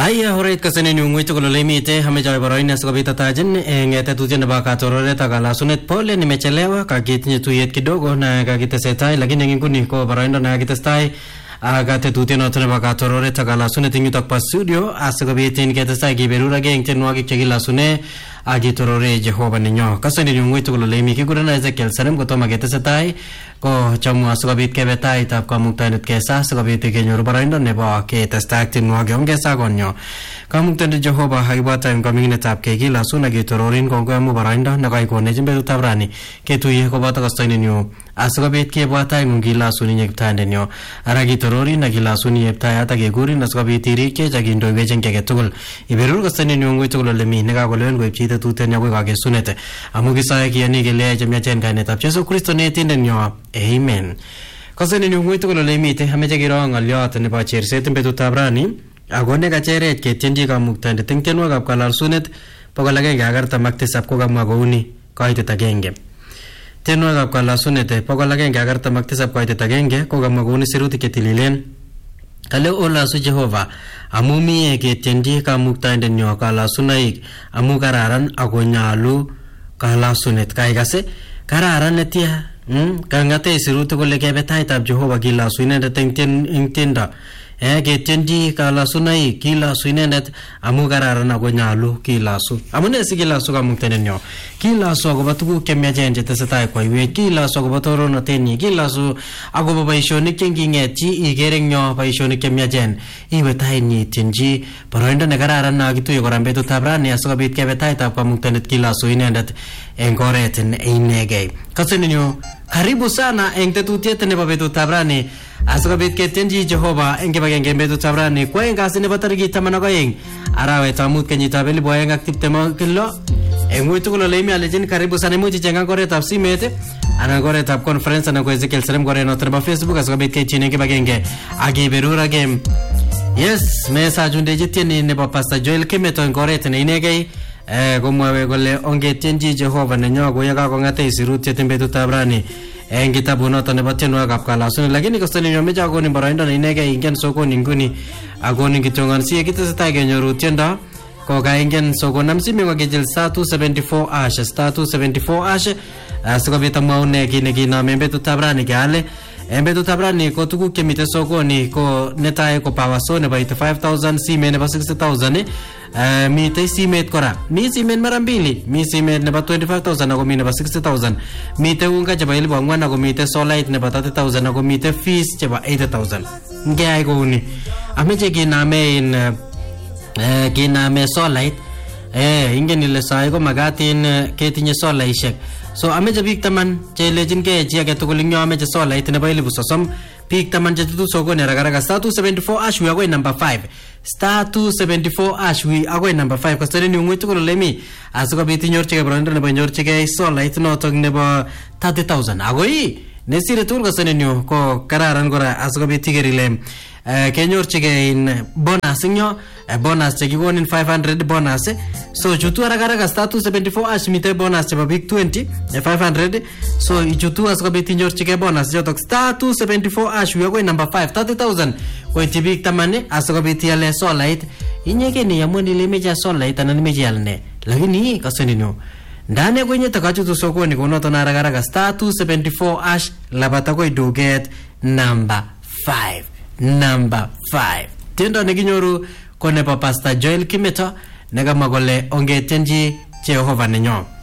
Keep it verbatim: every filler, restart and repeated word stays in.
Aya horait kasane ni ngoi tukolo lemite hamejai baraina sikobita tajin ngete tutien na baka torore takala sunet pole nimechelewa kakitinye tuyet kidogo na kakitesetai lakini nginguni ko baraina na kitestai agate tutien otone baka torore takala sunet ingutak pa studio asikobitin ketestai kiberura geng tenwagik chekila sune agi torore Jehova ninyo kasane ni ngoi tukolo lemi kigurana Ezekiel Sarem kotoma ketesetai ko chamu asukabit kebetai tap kamuktanet kesa asukabit kenyoru baraina nebo ketestai tenwagik ongesa konyo kamuktanet Jehova haibata en kamingine tap kekila suna getororin kongwe mu baraina nakai kone jimbe tabrani ketuye ko bata kastoine nyo asukabit kebwata ngila suni nyekitande nyo aragi torori na gila suni yeptai ata geguri asukabit irike jagindo wejen kegetugul iberur kastoine nyo ngoi tugul lemi nega kolen ko chite tuten nyakwe kage sunete amu kisaye kiyani gele jamya chen kainet ap Yesu Kristo ne tinden nyo amen kasane ni ngoi tugul lemite hameje giro ngalyot nebo cherset betut tabrani agone kacheret ketyenji kamuktande tengtenwak ab kalarsunet pokol agenge ak artam ak tisab kokamwa kouni kaitet agenge tenwak ab kalarsunet pokol agenge ak artam ak tisab kaitet agenge kokamwa kouni sirutik chetililen kale olasu Jehova amu mie ketyenji kamuktande nyo kalarsunaik amu kararan ako nyalu kalarsunet kaikase kararan netia Hmm, kangate sirutu kole kebetai tab Jehova kila suinendet tengten ingtenda eh ketyendi kala sunai kila suinendet amu kararan ako nyalu kila su amune si kila su kamuktenen nyo kila su akobo tuguk chemiachen chetesetai koiwech kila su akobo toronotenyi kila su akobo boisionik chengingetchi igere nyo boisionik chemiachen iwe tainyi tyenji boroindo ne kararan na kituye kora betutab rani asikobit kebetai tab kamuktenet kila su inendet eng oret inegei kaseni nyo karibu sana eng tetutiet nebo betutab rani asikobit ketyenji Jehova eng kibagenge betutab rani kwa eng kasi nebo tarikit taman ak oeng arawetab mut kenyitab elipu oeng ak tiptem ak lo eng ui tugul ole imi alejin karibu sana imuch ichengan koretab simet anan koretab conference anan ko Ezekiel Sarem koret noto nebo Facebook asikobit keityin eng kibagenge ak iberur game yes mesa jundeji tieni nebo Pastor Joel Kimeto eng koret ne inegei eh komwawe kole ongetyenji Jehova nenyo ko yakakongate sirutiet eng betutab rani eng kitabu noto nebo tienwokikab kalasunet lakini kostoni yomeche akonin boroindo inegei ingen sokoni nguni akonin kityongan siye kitesetai kenyoru tiendo ko kaingen sokonam simeng'wa kechil star two seventy-four ash star two seventy-four ash asikobit amwaune kit nekinome eng betutab rani keale eng betutab rani ko tuguk chemite sokoni ko netai ko powerso nebo eighty-five thousand simet nebo sixty thousand Uh, mite simet kora mi simet mara mbili mi simet nebo twenty-five thousand ako mi nebo sixty thousand mite unga chebo elipu ang'wan ako mite solait nebo thirty thousand ako mite fees chebo eighty thousand ngeyai kouni ameche kiname in uh, kiname solait eh ingen ile sai ko magatin uh, ketinye solaishek so ameche biik taman chelechin ke chi age tugul ing yo ameche solait nebo elipu sosom biik taman chetutu sokoni rakaraka star two seventy-four ash wi akoi number five star two seventy-four ash wi akoi number five kostoni ni ngoi tugul lemi asikobit inyorchigei boroindo nebo inyorchigei solait notok nebo thirty thousand akoi nesire tugul kostoni ni ko kararan kora asikobit iker ile Uh, kenyorchigei in bonus ingyo uh, bonus chekikonin five hundred bonus so chutu haraka star two seventy-four ash mite bonus chebo big twenty uh, five hundred so ichutu asikobit inyorchigei bonus chotok star two seventy-four ash wi akoi number five thirty thousand koityi bik taman asikobit iale solait inyekeni yamwoni ile imeche solait anan imeche ial ne lakini kaseni nyo ndane kwenye takachutu sokoni konoto na haraka star two seventy-four ash labata koi duket number five number five tiendo nekinyoru ko nebo Pastor Joel Kimeto nekamwa kole ongetyenji Jehova nenyo